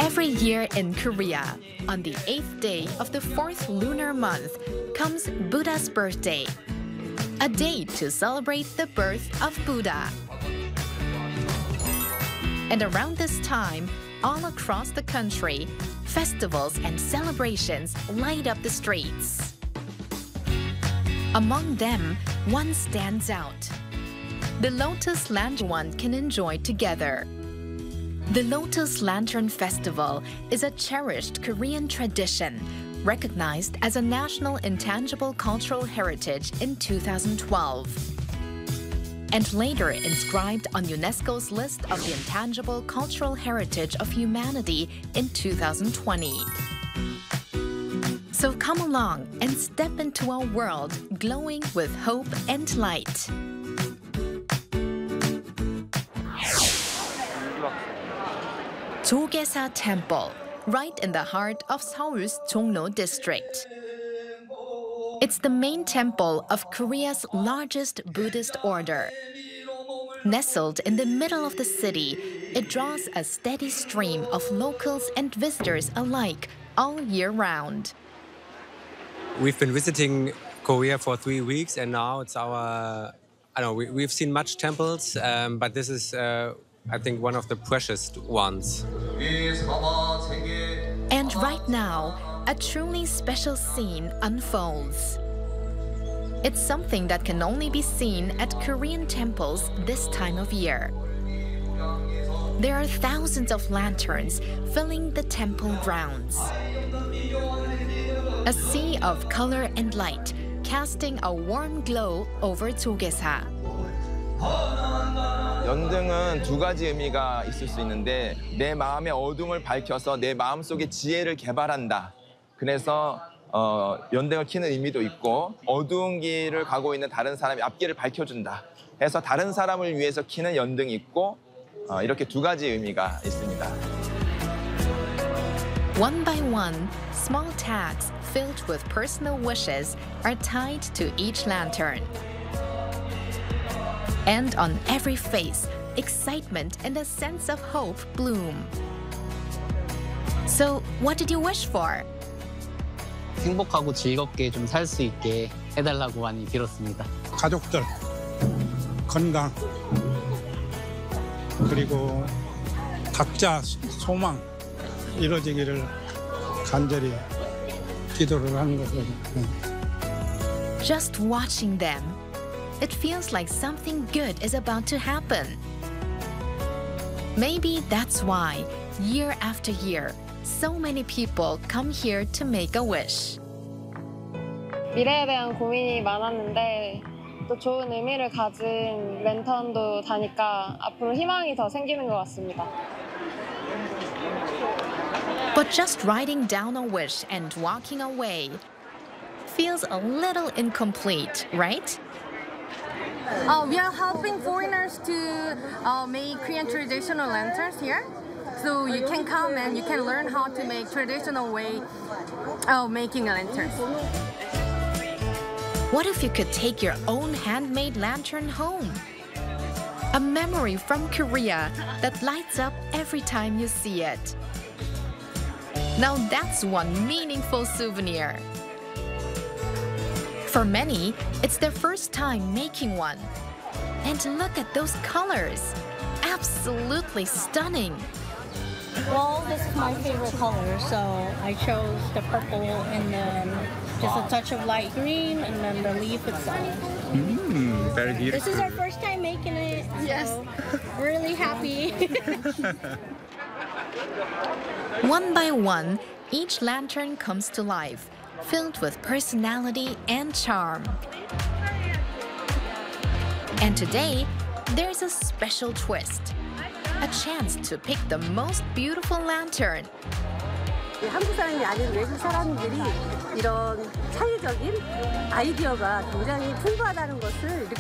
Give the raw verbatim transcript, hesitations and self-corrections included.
Every year in Korea, on the eighth day of the fourth lunar month, comes Buddha's birthday, a day to celebrate the birth of Buddha. And around this time, all across the country, festivals and celebrations light up the streets. Among them, one stands out. The Lotus Lantern one can enjoy together. The Lotus Lantern Festival is a cherished Korean tradition, recognized as a national intangible cultural heritage in two thousand twelve, and later inscribed on UNESCO's list of the intangible cultural heritage of humanity in two thousand twenty. So come along and step into a world glowing with hope and light. Jogesa Temple, right in the heart of Seoul's Jongno district. It's the main temple of Korea's largest Buddhist order. Nestled in the middle of the city, it draws a steady stream of locals and visitors alike all year round. We've been visiting Korea for three weeks and now it's our, I don't know, we, we've seen much temples, um, but this is, uh, I think, one of the precious ones. And right now, a truly special scene unfolds. It's something that can only be seen at Korean temples this time of year. There are thousands of lanterns filling the temple grounds. A sea of color and light, casting a warm glow over Jogesa. 연등은 두 가지 의미가 있을 수 있는데 내 마음의 어둠을 밝혀서 내 마음속의 지혜를 개발한다. 그래서 어, 연등을 켜는 의미도 있고 어두운 길을 가고 있는 다른 사람의 앞길을 밝혀준다. 해서 다른 사람을 위해서 켜는 연등이 있고 어, 이렇게 두 가지 의미가 있습니다. One by one, small tags filled with personal wishes are tied to each lantern. And on every face, excitement and a sense of hope bloom. So, what did you wish for? 행복하고 즐겁게 좀 살 수 있게 해달라고 많이 빌었습니다. 가족들, 건강, 그리고 각자 소망 이루어지기를 간절히 기도를 하는 것을. Just watching them, it feels like something good is about to happen. Maybe that's why, year after year, so many people come here to make a wish. 미래에 대한 고민이 많았는데 또 좋은 의미를 가진 랜턴도 다니까 앞으로 희망이 더 생기는 것 같습니다. But just writing down a wish and walking away feels a little incomplete, right? Uh, we are helping foreigners to uh, make Korean traditional lanterns here. So you can come and you can learn how to make traditional way of making lanterns. What if you could take your own handmade lantern home? A memory from Korea that lights up every time you see it. Now that's one meaningful souvenir. For many, it's their first time making one. And look at those colors. Absolutely stunning. Well, this is my favorite color, so I chose the purple and then just a touch of light green and then the leaf itself. Mm, very beautiful. This is our first time making it, so yes. Really happy. One by one, each lantern comes to life, filled with personality and charm. And today, there's a special twist. A chance to pick the most beautiful lantern. 한국 사람이 아닌 외국 사람들이 이런 창의적인 아이디어가 굉장히 풍부하다는 것을